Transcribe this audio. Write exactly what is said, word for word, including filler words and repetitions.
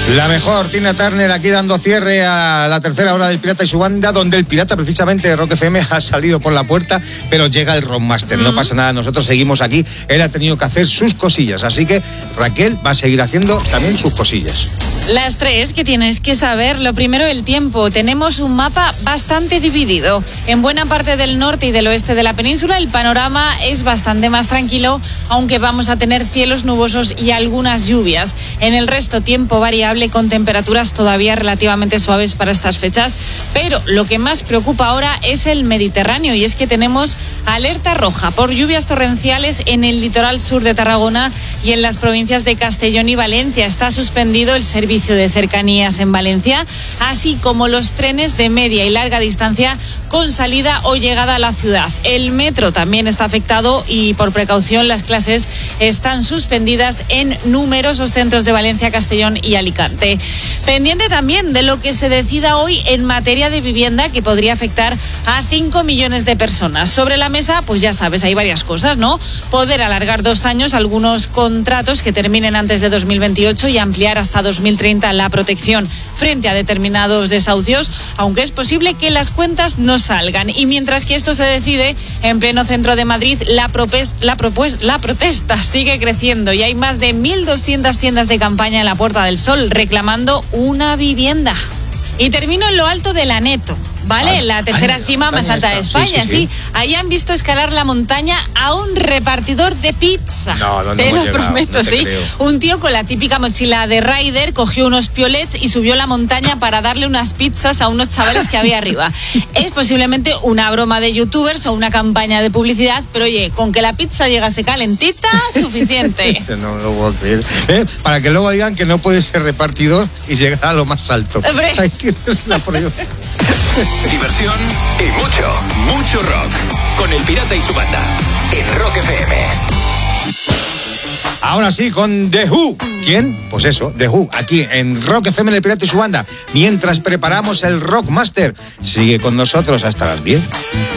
La mejor, Tina Turner, aquí dando cierre a la tercera hora del Pirata y su banda, donde el pirata precisamente de Rock F M ha salido por la puerta, pero llega el Rockmaster. Mm. No pasa nada, nosotros seguimos aquí. Él ha tenido que hacer sus cosillas, así que Raquel va a seguir haciendo también sus cosillas. Las tres que tienes que saber. Lo primero, el tiempo. Tenemos un mapa bastante dividido. En buena parte del norte y del oeste de la península el panorama es bastante más tranquilo, aunque vamos a tener cielos nubosos y algunas lluvias. En el resto, tiempo variable con temperaturas todavía relativamente suaves para estas fechas. Pero lo que más preocupa ahora es el Mediterráneo, y es que tenemos alerta roja por lluvias torrenciales en el litoral sur de Tarragona y en las provincias de Castellón y Valencia. Está suspendido el servicio de cercanías en Valencia, así como los trenes de media y larga distancia con salida o llegada a la ciudad. El metro también está afectado y, por precaución, las clases están suspendidas en numerosos centros de Valencia, Castellón y Alicante. Pendiente también de lo que se decida hoy en materia de vivienda, que podría afectar a cinco millones de personas. Sobre la mesa, pues ya sabes, hay varias cosas, ¿no? Poder alargar dos años algunos contratos que terminen antes de dos mil veintiocho y ampliar hasta dos mil treinta la protección frente a determinados desahucios, aunque es posible que las cuentas no salgan. Y mientras que esto se decide, en pleno centro de Madrid, la, propes, la, propus, la protesta sigue creciendo y hay más de mil doscientas tiendas de campaña en la Puerta del Sol reclamando una vivienda. Y termino en lo alto de la Neto, ¿vale? Ay, la tercera ay, cima más alta de España, sí, sí, sí. sí. Ahí han visto escalar la montaña a un repartidor de pizza. No, no, no te lo llegado, prometo, no te sí. creo. Un tío con la típica mochila de rider cogió unos piolets y subió la montaña para darle unas pizzas a unos chavales que había arriba. Es posiblemente una broma de youtubers o una campaña de publicidad, pero oye, con que la pizza llegase calentita, suficiente. No lo puedo creer. ¿Eh? Para que luego digan que no puede ser repartidor y llegar a lo más alto. Hombre. Ahí tienes la prueba. Diversión y mucho, mucho rock. Con el Pirata y su banda. En Rock F M. Ahora sí, con The Who. ¿Quién? Pues eso, The Who. Aquí en Rock F M, el Pirata y su banda. Mientras preparamos el Rockmaster. Sigue con nosotros hasta las diez.